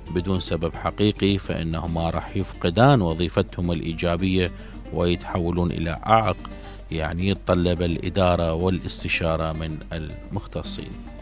بدون سبب حقيقي، فإنهما راح يفقدان وظيفتهم الإيجابية ويتحولون إلى عائق، يعني يتطلب الإدارة والاستشارة من المختصين.